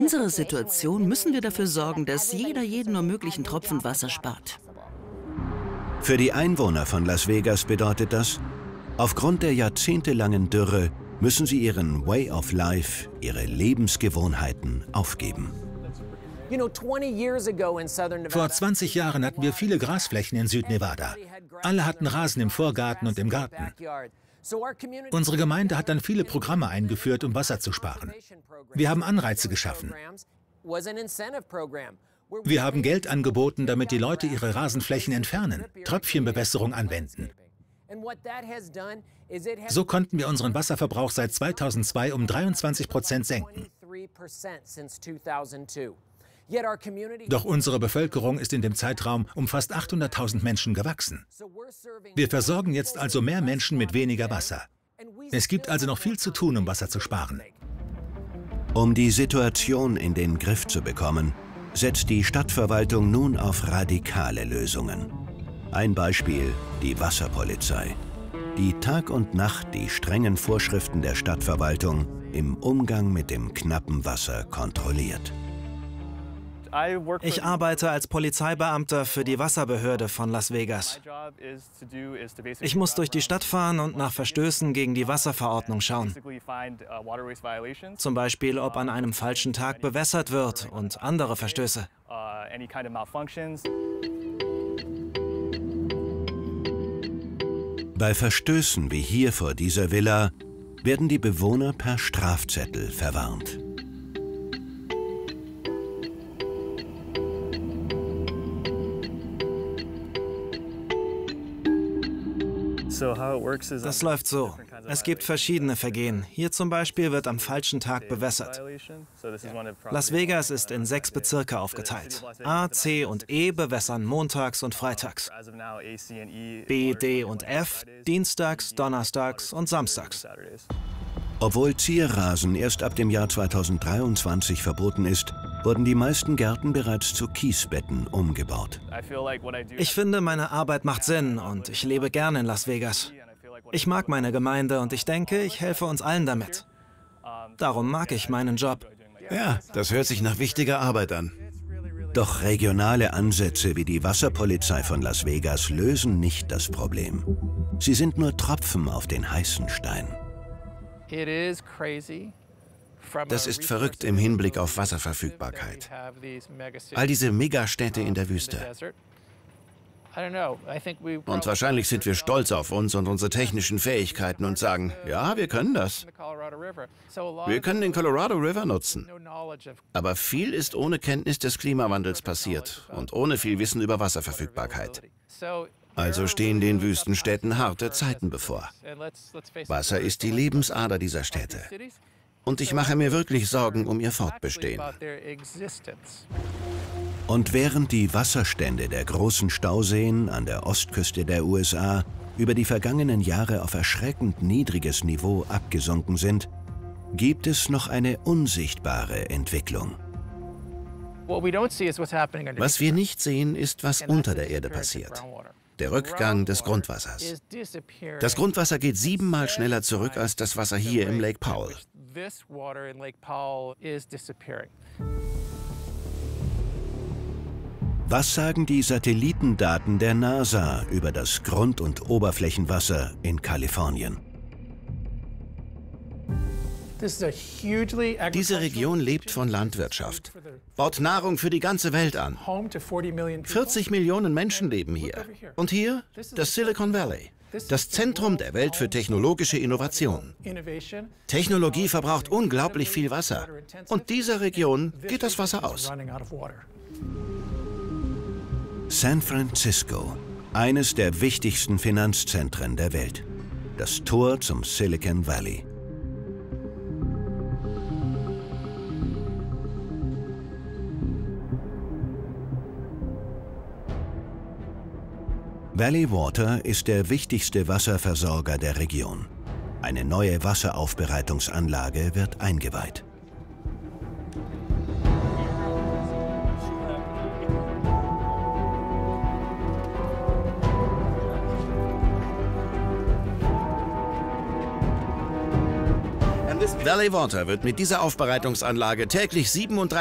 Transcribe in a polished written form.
unserer Situation müssen wir dafür sorgen, dass jeder jeden nur möglichen Tropfen Wasser spart. Für die Einwohner von Las Vegas bedeutet das, aufgrund der jahrzehntelangen Dürre müssen sie ihren Way of Life, ihre Lebensgewohnheiten aufgeben. Vor 20 Jahren hatten wir viele Grasflächen in Südnevada. Alle hatten Rasen im Vorgarten und im Garten. Unsere Gemeinde hat dann viele Programme eingeführt, um Wasser zu sparen. Wir haben Anreize geschaffen. Wir haben Geld angeboten, damit die Leute ihre Rasenflächen entfernen, Tröpfchenbewässerung anwenden. So konnten wir unseren Wasserverbrauch seit 2002 um 23% senken. Doch unsere Bevölkerung ist in dem Zeitraum um fast 800.000 Menschen gewachsen. Wir versorgen jetzt also mehr Menschen mit weniger Wasser. Es gibt also noch viel zu tun, um Wasser zu sparen. Um die Situation in den Griff zu bekommen, setzt die Stadtverwaltung nun auf radikale Lösungen. Ein Beispiel: die Wasserpolizei, die Tag und Nacht die strengen Vorschriften der Stadtverwaltung im Umgang mit dem knappen Wasser kontrolliert. Ich arbeite als Polizeibeamter für die Wasserbehörde von Las Vegas. Ich muss durch die Stadt fahren und nach Verstößen gegen die Wasserverordnung schauen. Zum Beispiel, ob an einem falschen Tag bewässert wird und andere Verstöße. Bei Verstößen wie hier vor dieser Villa werden die Bewohner per Strafzettel verwarnt. Das läuft so. Es gibt verschiedene Vergehen. Hier zum Beispiel wird am falschen Tag bewässert. Las Vegas ist in 6 Bezirke aufgeteilt. A, C und E bewässern montags und freitags. B, D und F dienstags, donnerstags und samstags. Obwohl Zierrasen erst ab dem Jahr 2023 verboten ist, wurden die meisten Gärten bereits zu Kiesbetten umgebaut. Ich finde, meine Arbeit macht Sinn und ich lebe gerne in Las Vegas. Ich mag meine Gemeinde und ich denke, ich helfe uns allen damit. Darum mag ich meinen Job. Ja, das hört sich nach wichtiger Arbeit an. Doch regionale Ansätze wie die Wasserpolizei von Las Vegas lösen nicht das Problem. Sie sind nur Tropfen auf den heißen Stein. Das ist verrückt im Hinblick auf Wasserverfügbarkeit. All diese Megastädte in der Wüste. Und wahrscheinlich sind wir stolz auf uns und unsere technischen Fähigkeiten und sagen, ja, wir können das. Wir können den Colorado River nutzen. Aber viel ist ohne Kenntnis des Klimawandels passiert und ohne viel Wissen über Wasserverfügbarkeit. Also stehen den Wüstenstädten harte Zeiten bevor. Wasser ist die Lebensader dieser Städte. Und ich mache mir wirklich Sorgen um ihr Fortbestehen. Und während die Wasserstände der großen Stauseen an der Ostküste der USA über die vergangenen Jahre auf erschreckend niedriges Niveau abgesunken sind, gibt es noch eine unsichtbare Entwicklung. Was wir nicht sehen, ist, was unter der Erde passiert. Der Rückgang des Grundwassers. Das Grundwasser geht 7-mal schneller zurück als das Wasser hier im Lake Powell. Was sagen die Satellitendaten der NASA über das Grund- und Oberflächenwasser in Kalifornien? Diese Region lebt von Landwirtschaft, baut Nahrung für die ganze Welt an. 40 Millionen Menschen leben hier. Und hier das Silicon Valley, das Zentrum der Welt für technologische Innovation. Technologie verbraucht unglaublich viel Wasser. Und dieser Region geht das Wasser aus. San Francisco, eines der wichtigsten Finanzzentren der Welt. Das Tor zum Silicon Valley. Valley Water ist der wichtigste Wasserversorger der Region. Eine neue Wasseraufbereitungsanlage wird eingeweiht. Valley Water wird mit dieser Aufbereitungsanlage täglich 37